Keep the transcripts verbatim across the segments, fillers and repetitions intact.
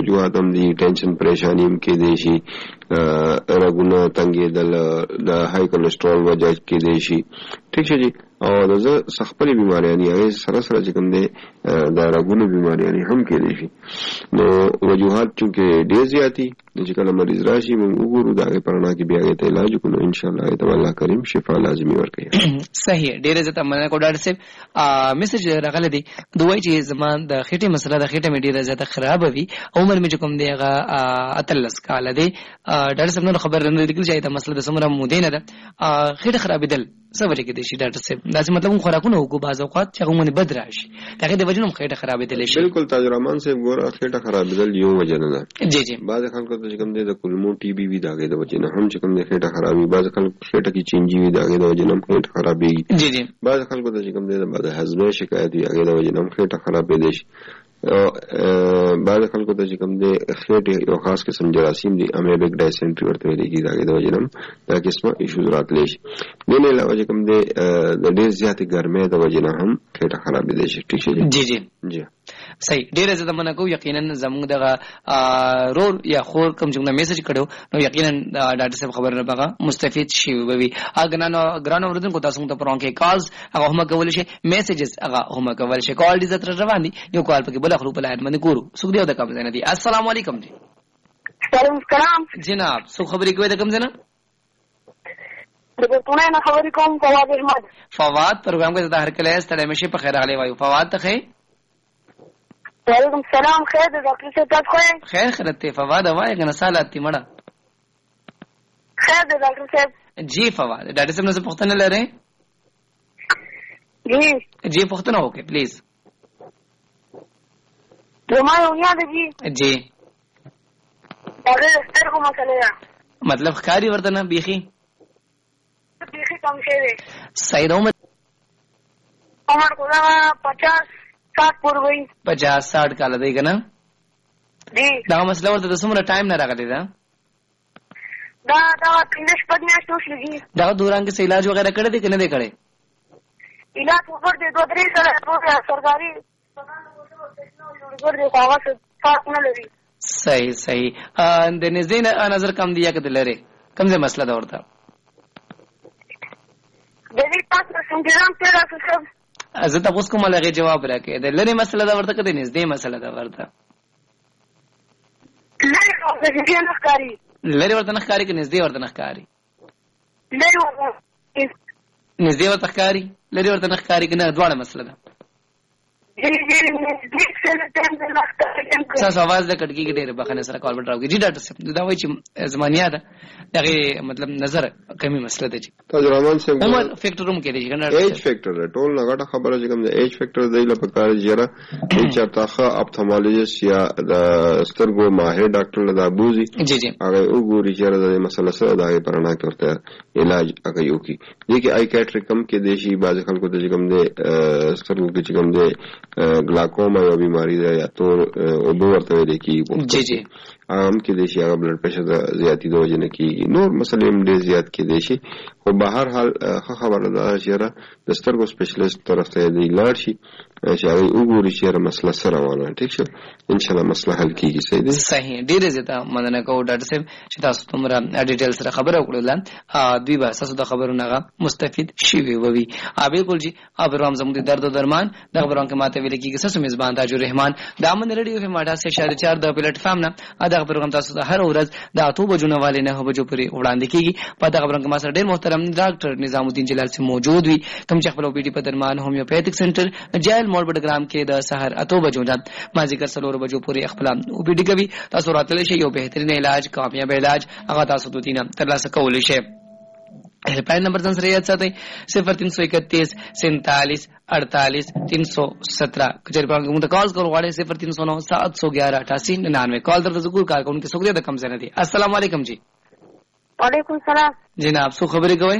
وجوهات هم دي ټینشن پریشانی هم کې دی شي رګونه تنګېدل د های کولیسټرول وجه کې دی شي ٹھیک شي او د زه خپلې بیماریانې هغې سره سره چې کوم دی د رګونو بیماریانې هم کېدی شي نو وجوهات چونکې ډېر زیات دي نو چې کله مریض راشي موږ وګورو د هغې په رڼا کې بیا هغې ته علاج وکړو نو انشاءالله هغې ته الله کریم شفا لازمي ورکوي صحیح ډېره زیاته مننه کوم ډاکټر صاحب میسج راغلی دی د وایي چې زما د خېټې مسله د خېټه مې ډېره زیاته خرابه وي عمر مې چې کوم دی هغه اتلس کاله دی ډاکټر صاحب نور خبر نه لیکل چې دا مسله د څومره مودې نه ده خېټه خرابېدل څه وجه کېدای شي ډاکټر صاحب داسې مطلب موږ خوراکونه وکړو بعض اوقات چې هغه مونږ بد راشي د هغې د وجې نه هم خېټه خرابېدلی شي بلکل تاج رحمان صاحب ګوره خېټه خرابېدل یو وجه نه ده جی جی بعضې خلکو ته چې کوم دی د کولمو ټي بي وي د هغې د وجې نه هم چې کوم دی خېټه خرابېږي بعضې خلکو خېټه کې چینجي وي د هغې د وجې نه هم خېټه خرابېږي جی جی بعضې خلکو ته چې کوم دی د هضمې شکایت وي هغې د وجې نه هم خېټه خرابېدی شي بعض خلکو ته چې کوم دی خېټې یو خاص قسم جراثیم دي امیبیک ډایسنټري ورته ویل کېږي د هغې د وجې نه هم دا قسمه ایشوز راتلی شي دې نه علاوه چې کوم دی د ډېر زیاتې ګرمۍ د وجې نه هم خېټه خرابېدی شي ټیک شي جی جی جی صحیح ډېره زیاته مننه کوو یقینا زموږ دغه رور یا خور کوم چې موږ میسج کړو نو یقینا ډاکټر صاحب خبر نه بغه مستفید شي وي اګه نه ګرانو اوریدونکو تاسو ته پرون کې کالز هغه هم کول شي میسجز هغه هم کول شي کال دې تر روان دي یو کال پکې بل خپل پلاټ باندې ګورو سوګ دی د کوم ځای نه دي السلام علیکم جی وعلیکم السلام جناب سو خبرې کوي د کوم ځای نه د پښتون نه خبرې کوم فواد احمد فواد پروګرام کې د هر کله ستړی مشي په خیر علي وایو فواد ته خیر وعلیکم السلام خیر د ډاکټر صاحب تاسو خیر خیر ته فواد وایي کنه سالات تی مړه خیر د ډاکټر صاحب جی فواد ډاکټر صاحب نه پوښتنه لرئ جی جی پوښتنه وکړئ پلیز زما یو یاد دی جی هغه سترګو مسله ده مطلب ښکاري ورته نه بیخي بیخي کم شوی دی صحیح ده عمر عمر خو دغه پچاس ساټ پورې وي پچاس ساټ کاله دی که نه جی دغه مسله ورته د څومره ټایم نه راغلی ده دا دغه پنځه شپږ میاشتې وشلېږي دغه دوران کې څه علاج وغیره کړی دی که نه دی کړی علاج وکړ دی دوه درې سره سرکاري صحیح صحیح د نږدې نظر کم دی یا که د لرې کوم ځای مسله ده ورته زه تپوس کوم هغې جواب راکړې د لرې مسله ده ورته که د نږدې مسله ده ورته لرې ورته نه ښکاري که نږدې ورته نه ښکاري نږدې ورته ښکاري لرې ورته نه ښکاري که نه دواړه مسله ده تاسو आवाज د کټکیږي ډېر بخنه سره کال وټراوږي جی ډاکټر صاحب دا وایي چې زمانیا ده دغه مطلب نظر کمی مسله ده چې تاج رحمان صاحب عمر فیکټر هم کې دی کنه ایج فیکټر ټول نه غټه خبره چې کوم د ایج فیکټر دی لپاره کار جره چې تاخه اپتھالمولوژیست یا د سترګو ماهر ډاکټر لدا بوزي جی جی هغه وګوري چې د مسله سره دغه پرانا کې ورته علاج هغه یو کی دي کې آی کیټریک کم کې دیشي بعض خلکو ته چې کوم د سترګو کې چې کوم د گلاکوما یو بیماری ده یا تور اوبو ورته ویل کېږي جی جی عام کې دی شي هغه بلډ پریشر زیاتی د وجې نه کېږي نور مسلې هم ډېر زیات کېدی شي خو به هر حال ښه خبره ده چې یاره د سترګو سپیشلیست طرف ته دی لاړ شي چې هغوی وګوري چې یاره مسله څه روانه ټیک شو انشاءالله مسله حل کېږي صحیح دی صحیح ډېره زیاته مننه کوو ډاکټر صاحب چې تاسو دومره ډیټیل سره خبره وکړله دوی به ستاسو د خبرونو هغه مستفید شوي ووي بالکل جی پروګرام زموږ د درد و درمان دغه پروګرام کې ماته ویل کېږي ستاسو میزبان تاج الرحمن د امن ریډیو اف ام اټاسي اشاریه چار د پلیټ فارم نه دغه پروګرام تاسو ته هر ورځ د اتو بجو نه والي نه بجو پورې وړاندې کېږي په دغه پروګرام کې ما سره ډېر محترم ډاکټر نظام الدین جلال سے موجود وي کوم چې خپل او پی ډي په درمان هومیوپیتھک سنټر جیل موړ بډګرام کې د سحر اتو بجو نه مازیګر څلور بجو پورې خپل او پی ډي کوي تاسو راتللی شئ یو بهترین علاج کامیاب علاج هغه تاسو د دینه ترلاسه کولی شئ helpline number sir याद साथ सिफर तीन सौ इकतीस सैंतालीस अड़तालीस तीन सौ सत्रह कॉल करो वाले सिफर तीन सौ नौ सात सौ ग्यारह अठासी निन्यानवे कॉल दर जरूर कार उनकी शुक्रिया कम से नहीं अस्सलाम वालेकुम जी वालेकुम सलाम जनाब सो खबरें गए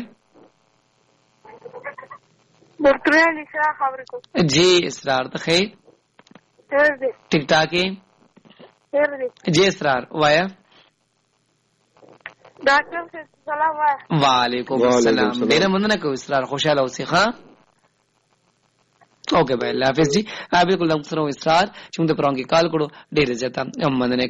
जी इसरार तो खैर ठीक ठाक है जी इसरार वाया ډاکټر صاحب سلام وعلیکم السلام ډېره مننه کوم اسرار خوشاله اوسئ ښه اوکے بھائی اللہ حافظ جی بالکل دم سره اسرار چې موږ پرون کې کال کړو ډېر زیاته مننه